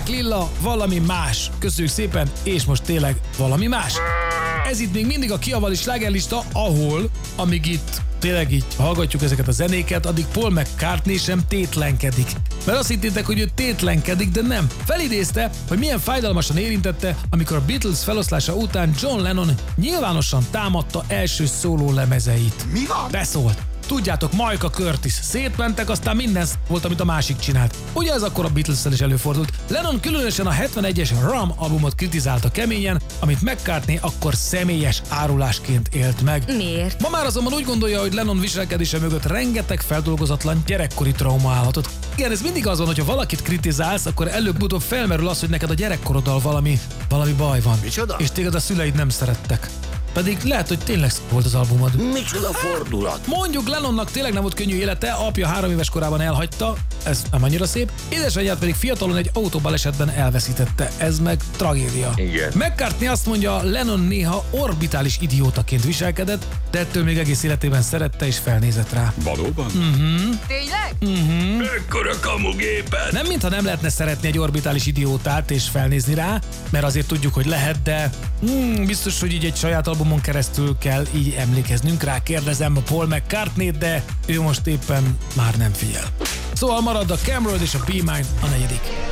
Sárgák lilla, valami más. Köszönjük szépen, és most tényleg valami más. Ez itt még mindig a Kiavali slágerlista, ahol, amíg itt tényleg így hallgatjuk ezeket a zenéket, addig Paul McCartney sem tétlenkedik. Mert azt hittétek, hogy ő tétlenkedik, de nem. Felidézte, hogy milyen fájdalmasan érintette, amikor a Beatles feloszlása után John Lennon nyilvánosan támadta első szóló lemezeit. Mi van? Beszólt. Tudjátok, Majka Curtis. Szétmentek, aztán minden volt, amit a másik csinált. Ugye ez akkor a Beatles-szel is előfordult. Lennon különösen a 71-es Ram albumot kritizálta keményen, amit McCartney akkor személyes árulásként élt meg. Miért? Ma már azonban úgy gondolja, hogy Lennon viselkedése mögött rengeteg feldolgozatlan gyerekkori trauma állhatott. Igen, ez mindig az van, hogyha valakit kritizálsz, akkor előbb-utóbb felmerül az, hogy neked a gyerekkoroddal valami baj van. Micsoda? És téged a szüleid nem szerettek. Pedig lehet, hogy tényleg volt az albumod. Micsoda fordulat? Mondjuk Lennonnak tényleg nem volt könnyű élete, apja 3 éves korában elhagyta, ez nem annyira szép, édesanyját pedig fiatalon egy autóbalesetben elveszítette, ez meg tragédia. Igen. McCartney azt mondja, Lennon néha orbitális idiótaként viselkedett, de ettől még egész életében szerette és felnézett rá. Valóban? Tényleg? Ekkora kamugépet! Nem mintha nem lehetne szeretni egy orbitális idiótát és felnézni rá, mert azért tudjuk, hogy lehet, de biztos, hogy így egy saját albumon keresztül kell így emlékeznünk rá. Kérdezem a Paul McCartney-t, de ő most éppen már nem figyel. Szóval marad a Cameron és a Be Mine a negyedik.